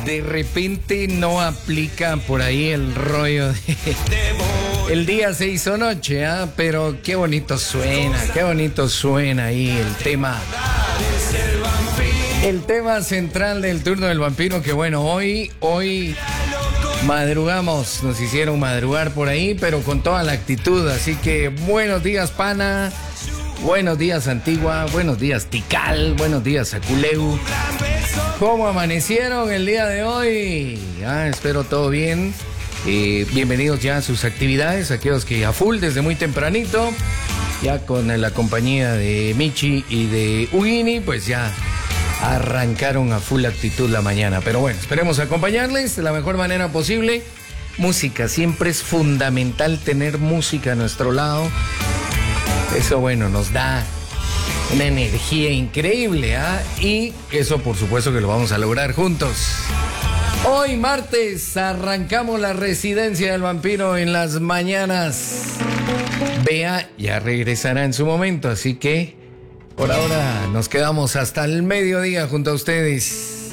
de repente no aplica por ahí el rollo de el día se hizo noche, ¿ah? Pero qué bonito suena ahí el tema. El tema central del turno del vampiro, que bueno, hoy madrugamos, nos hicieron madrugar por ahí, pero con toda la actitud. Así que buenos días, pana. Buenos días, Antigua. Buenos días, Tikal. Buenos días, Aculeu. ¿Cómo amanecieron el día de hoy? Espero todo bien. Bienvenidos ya a sus actividades, aquellos que a full desde muy tempranito, ya con la compañía de Michi y de Ugini, pues ya arrancaron a full actitud la mañana. Pero bueno, esperemos acompañarles de la mejor manera posible. Música, siempre es fundamental tener música a nuestro lado. Eso, bueno, nos da una energía increíble, y eso por supuesto que lo vamos a lograr juntos. Hoy martes arrancamos la residencia del vampiro en las mañanas. Bea ya regresará en su momento, así que por ahora nos quedamos hasta el mediodía junto a ustedes.